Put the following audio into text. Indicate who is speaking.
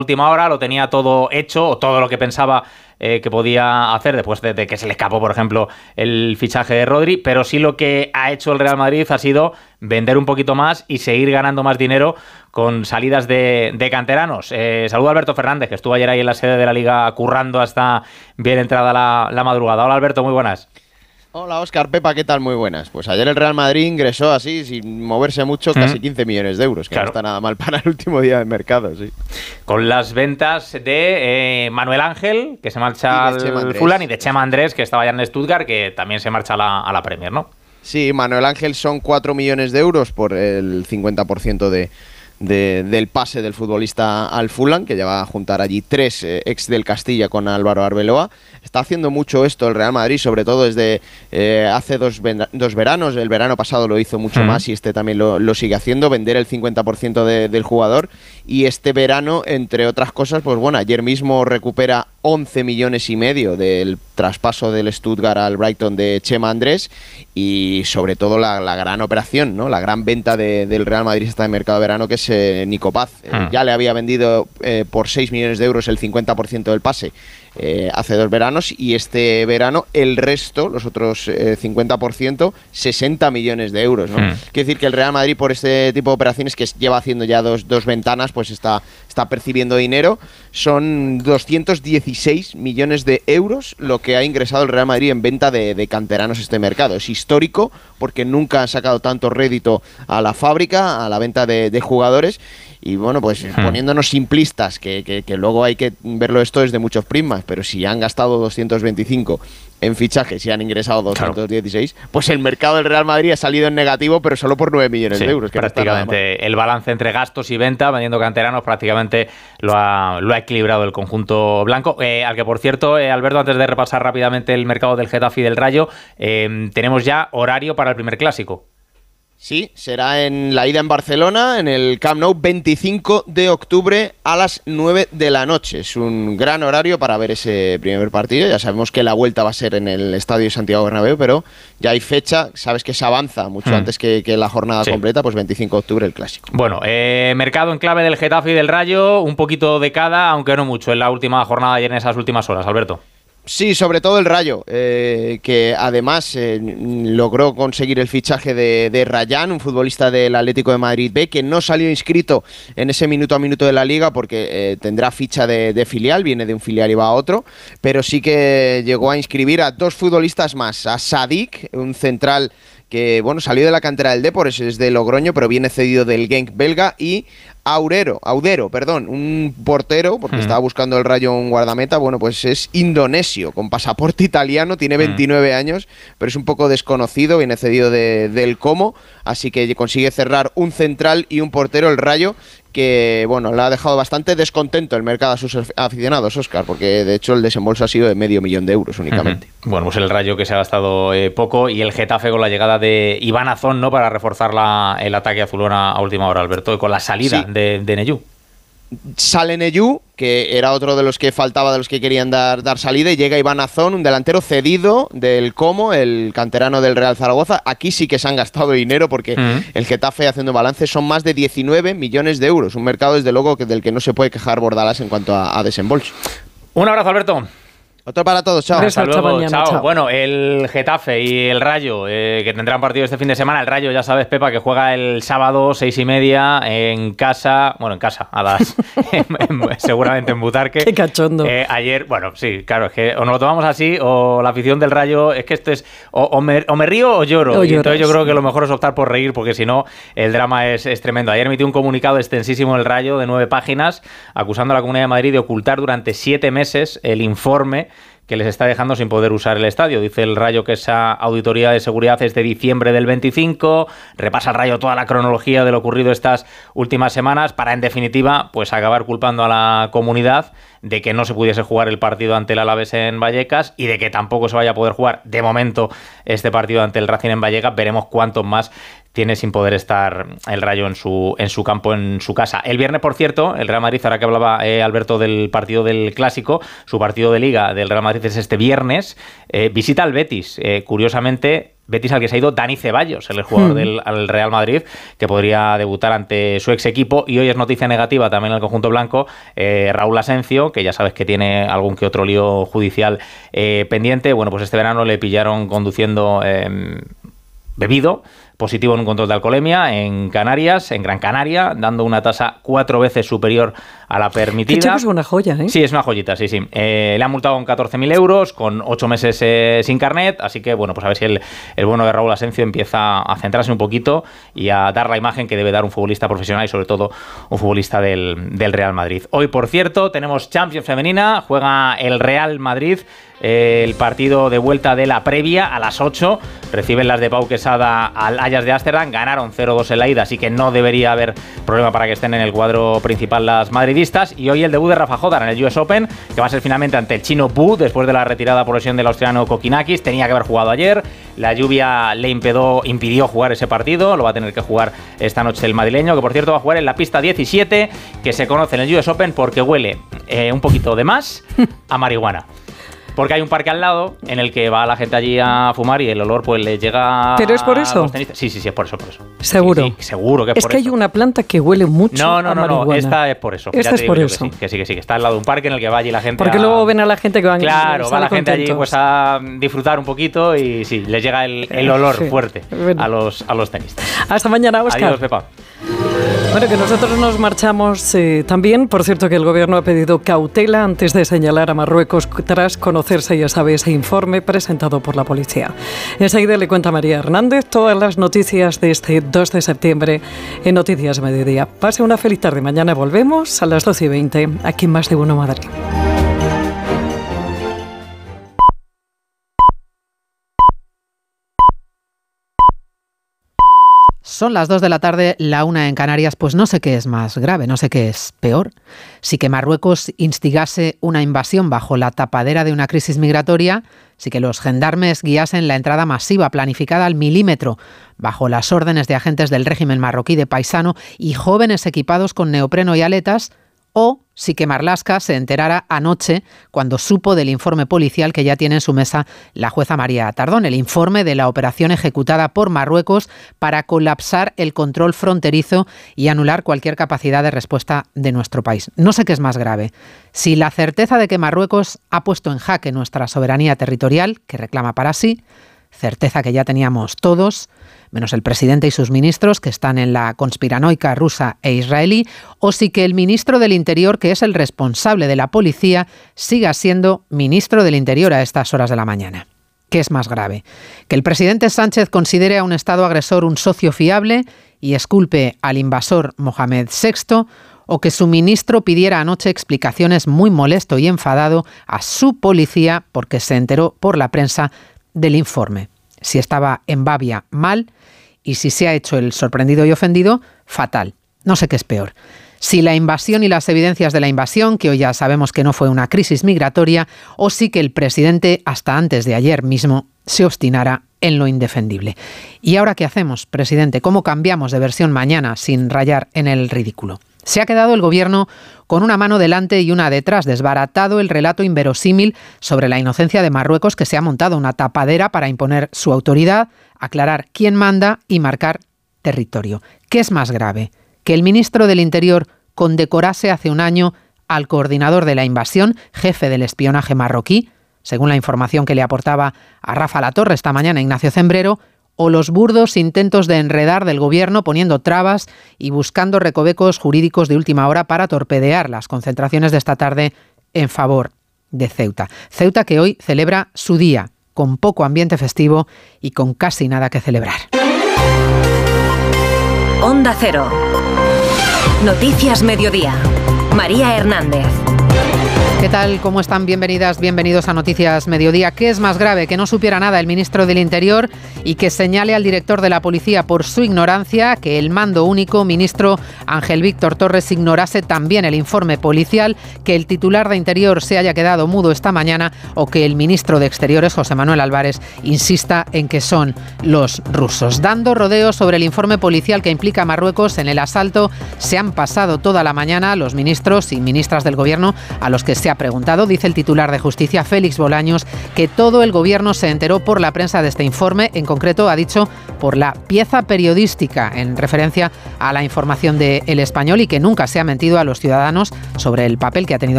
Speaker 1: última hora, lo tenía todo hecho, o todo lo que pensaba que podía hacer después de que se le escapó, por ejemplo, el fichaje de Rodri, pero sí lo que ha hecho el Real Madrid ha sido vender un poquito más y seguir ganando más dinero con salidas de canteranos. Saludo a Alberto Fernández, que estuvo ayer ahí en la sede de la Liga currando hasta bien entrada la madrugada. Hola Alberto, muy buenas.
Speaker 2: Hola Óscar, Pepa, ¿qué tal? Muy buenas. Pues ayer el Real Madrid ingresó así, sin moverse mucho, casi 15 millones de euros, que claro, no está nada mal para el último día de mercado, sí.
Speaker 1: Con las ventas de Manuel Ángel, que se marcha al Fulham, y de Chema Andrés, que estaba ya en Stuttgart, que también se marcha a la Premier, ¿no?
Speaker 2: Sí, Manuel Ángel son 4 millones de euros por el 50% del pase del futbolista al Fulham, que ya va a juntar allí 3 ex del Castilla con Álvaro Arbeloa. Está haciendo mucho esto el Real Madrid, sobre todo desde hace dos veranos. El verano pasado lo hizo mucho más y este también lo sigue haciendo, vender el 50% del jugador. Y este verano, entre otras cosas, pues bueno, ayer mismo recupera 11 millones y medio del traspaso del Stuttgart al Brighton de Chema Andrés, y sobre todo la gran operación, ¿no? La gran venta del Real Madrid está en mercado de verano, que es Nico Paz. Ya le había vendido por 6 millones de euros el 50% del pase hace 2 veranos, y este verano el resto, los otros 50%, 60 millones de euros, ¿no? Quiere decir que el Real Madrid, por este tipo de operaciones que lleva haciendo ya dos ventanas, pues está percibiendo dinero. Son 216 millones de euros lo que ha ingresado el Real Madrid en venta de canteranos este mercado. Es histórico porque nunca han sacado tanto rédito a la fábrica, a la venta de jugadores. Y bueno, pues poniéndonos simplistas, que luego hay que verlo esto desde muchos prismas, pero si han gastado 225 en fichajes y han ingresado 216, claro, pues el mercado del Real Madrid ha salido en negativo, pero solo por 9 millones de euros. Que
Speaker 1: prácticamente no el balance entre gastos y venta, vendiendo canteranos, prácticamente lo ha equilibrado el conjunto blanco. Al que, por cierto, Alberto, antes de repasar rápidamente el mercado del Getafe y del Rayo, tenemos ya horario para el primer clásico.
Speaker 2: Sí, será en la ida en Barcelona, en el Camp Nou, 25 de octubre a las 9 de la noche. Es un gran horario para ver ese primer partido. Ya sabemos que la vuelta va a ser en el Estadio Santiago Bernabéu, pero ya hay fecha. Sabes que se avanza mucho antes que la jornada completa, pues 25 de octubre el clásico.
Speaker 1: Bueno, mercado en clave del Getafe y del Rayo, un poquito de cada, aunque no mucho, en la última jornada y en esas últimas horas, Alberto.
Speaker 2: Sí, sobre todo el Rayo, que además logró conseguir el fichaje de Rayán, un futbolista del Atlético de Madrid B, que no salió inscrito en ese minuto a minuto de la Liga porque tendrá ficha de filial, viene de un filial y va a otro, pero sí que llegó a inscribir a 2 futbolistas más, a Sadik, un central que bueno, salió de la cantera del Depor, es de Logroño, pero viene cedido del Genk belga, y Audero, un portero, porque estaba buscando el Rayo un guardameta, bueno, pues es indonesio, con pasaporte italiano, tiene 29 años, pero es un poco desconocido, viene cedido del Como, así que consigue cerrar un central y un portero el Rayo, que bueno, le ha dejado bastante descontento el mercado a sus aficionados, Óscar, porque de hecho el desembolso ha sido de medio millón de euros únicamente.
Speaker 1: Bueno, pues el Rayo que se ha gastado poco, y el Getafe con la llegada de Iván Azón, ¿no?, para reforzar el ataque azulona a última hora, Alberto, y con la salida de Neyú.
Speaker 2: Sale Neyú, que era otro de los que faltaba, de los que querían dar salida, y llega Iván Azón, un delantero cedido del Como, el canterano del Real Zaragoza. Aquí sí que se han gastado dinero porque el Getafe, haciendo balance, son más de 19 millones de euros. Un mercado, desde luego, del que no se puede quejar Bordalás en cuanto a desembolso.
Speaker 1: Un abrazo, Alberto.
Speaker 2: Otro para todos, chao.
Speaker 1: Hasta luego, chao. Bueno, el Getafe y el Rayo, que tendrán partido este fin de semana. El Rayo, ya sabes, Pepa, que juega el sábado 6:30 en casa. Bueno, en casa, a las seguramente en Butarque.
Speaker 3: Qué cachondo.
Speaker 1: Ayer, bueno, sí, claro, es que o nos lo tomamos así, o la afición del Rayo, es que esto es o me río o lloro. Y entonces yo creo que lo mejor es optar por reír, porque si no, el drama es tremendo. Ayer emitió un comunicado extensísimo el Rayo de 9 páginas, acusando a la Comunidad de Madrid de ocultar durante 7 meses el informe que les está dejando sin poder usar el estadio. Dice el Rayo que esa auditoría de seguridad es de diciembre del 25, repasa el Rayo toda la cronología de lo ocurrido estas últimas semanas para, en definitiva, pues acabar culpando a la comunidad de que no se pudiese jugar el partido ante el Alavés en Vallecas y de que tampoco se vaya a poder jugar de momento este partido ante el Racing en Vallecas. Veremos cuántos más tiene sin poder estar el Rayo en su campo, en su casa. El viernes, por cierto, el Real Madrid, ahora que hablaba Alberto del partido del Clásico, su partido de Liga del Real Madrid es este viernes, visita al Betis. Curiosamente, Betis al que se ha ido Dani Ceballos, el jugador del Real Madrid, que podría debutar ante su ex equipo. Y hoy es noticia negativa también en el conjunto blanco, Raúl Asencio, que ya sabes que tiene algún que otro lío judicial pendiente. Bueno, pues este verano le pillaron conduciendo bebido, positivo en un control de alcoholemia en Canarias, en Gran Canaria, dando una tasa 4 veces superior a la permitida.
Speaker 3: Es una joya, ¿eh?
Speaker 1: Sí, es una joyita, sí. Le han multado con 14.000 euros, con 8 meses sin carnet, así que, bueno, pues a ver si el bueno de Raúl Asencio empieza a centrarse un poquito y a dar la imagen que debe dar un futbolista profesional y, sobre todo, un futbolista del Real Madrid. Hoy, por cierto, tenemos Champions femenina, juega el Real Madrid, el partido de vuelta de la previa a las 8, reciben las de Pau Quesada al Ajax de Ámsterdam, ganaron 0-2 en la ida, así que no debería haber problema para que estén en el cuadro principal las madridistas. Y hoy el debut de Rafa Jódar en el US Open, que va a ser finalmente ante el chino Bu, después de la retirada por lesión del australiano Kokinakis. Tenía que haber jugado ayer, la lluvia le impidió jugar ese partido, lo va a tener que jugar esta noche el madrileño, que por cierto va a jugar en la pista 17, que se conoce en el US Open porque huele un poquito de más a marihuana. Porque hay un parque al lado en el que va la gente allí a fumar y el olor pues le llega.
Speaker 3: ¿Pero es por eso?
Speaker 1: Sí, es por eso.
Speaker 3: ¿Seguro?
Speaker 1: Sí, seguro que es por eso.
Speaker 3: Es que hay una planta que huele mucho a marihuana.
Speaker 1: No, esta es por eso.
Speaker 3: Esta es por eso.
Speaker 1: Que sí, que está al lado de un parque en el que va allí la gente.
Speaker 3: Porque luego ven a la gente que van.
Speaker 1: Claro, va la gente allí pues a disfrutar un poquito y sí, les llega el olor fuerte a los tenistas.
Speaker 3: Hasta mañana, Óscar.
Speaker 1: Adiós, Pepa.
Speaker 3: Bueno, que nosotros nos marchamos también. Por cierto, que el Gobierno ha pedido cautela antes de señalar a Marruecos tras conocerse, ya sabe, ese informe presentado por la policía. Enseguida le cuenta María Hernández todas las noticias de este 2 de septiembre en Noticias Mediodía. Pase una feliz tarde. Mañana volvemos a las 12:20 aquí en Más de Uno Madrid.
Speaker 4: Son las 2 de la tarde, la 1 en Canarias. Pues no sé qué es más grave, no sé qué es peor. Si que Marruecos instigase una invasión bajo la tapadera de una crisis migratoria, si que los gendarmes guiasen la entrada masiva planificada al milímetro bajo las órdenes de agentes del régimen marroquí de paisano y jóvenes equipados con neopreno y aletas, o si que Marlaska se enterara anoche cuando supo del informe policial que ya tiene en su mesa la jueza María Tardón, el informe de la operación ejecutada por Marruecos para colapsar el control fronterizo y anular cualquier capacidad de respuesta de nuestro país. No sé qué es más grave, si la certeza de que Marruecos ha puesto en jaque nuestra soberanía territorial, que reclama para sí, certeza que ya teníamos todos, menos el presidente y sus ministros, que están en la conspiranoica rusa e israelí, o si que el ministro del Interior, que es el responsable de la policía, siga siendo ministro del Interior a estas horas de la mañana. ¿Qué es más grave? ¿Que el presidente Sánchez considere a un Estado agresor un socio fiable y exculpe al invasor Mohamed VI, o que su ministro pidiera anoche explicaciones muy molesto y enfadado a su policía porque se enteró por la prensa del informe? Si estaba en babia, mal, y si se ha hecho el sorprendido y ofendido, fatal. No sé qué es peor. Si la invasión y las evidencias de la invasión, que hoy ya sabemos que no fue una crisis migratoria, o si que el presidente, hasta antes de ayer mismo, se obstinara en lo indefendible. ¿Y ahora qué hacemos, presidente? ¿Cómo cambiamos de versión mañana sin rayar en el ridículo? Se ha quedado el gobierno con una mano delante y una detrás, desbaratado el relato inverosímil sobre la inocencia de Marruecos, que se ha montado una tapadera para imponer su autoridad, aclarar quién manda y marcar territorio. ¿Qué es más grave? ¿Que el ministro del Interior condecorase hace un año al coordinador de la invasión, jefe del espionaje marroquí, según la información que le aportaba a Rafa Latorre esta mañana Ignacio Zembrero, o los burdos intentos de enredar del gobierno poniendo trabas y buscando recovecos jurídicos de última hora para torpedear las concentraciones de esta tarde en favor de Ceuta? Ceuta, que hoy celebra su día, con poco ambiente festivo y con casi nada que celebrar.
Speaker 5: Onda Cero. Noticias Mediodía. María Hernández.
Speaker 4: ¿Qué tal? ¿Cómo están? Bienvenidas, bienvenidos a Noticias Mediodía. ¿Qué es más grave? Que no supiera nada el ministro del Interior y que señale al director de la policía por su ignorancia, que el mando único, ministro Ángel Víctor Torres, ignorase también el informe policial, que el titular de Interior se haya quedado mudo esta mañana o que el ministro de Exteriores, José Manuel Álvarez, insista en que son los rusos. Dando rodeos sobre el informe policial que implica a Marruecos en el asalto, se han pasado toda la mañana los ministros y ministras del Gobierno a los que se ha preguntado. Dice el titular de Justicia, Félix Bolaños, que todo el Gobierno se enteró por la prensa de este informe, en concreto ha dicho por la pieza periodística, en referencia a la información de El Español, y que nunca se ha mentido a los ciudadanos sobre el papel que ha tenido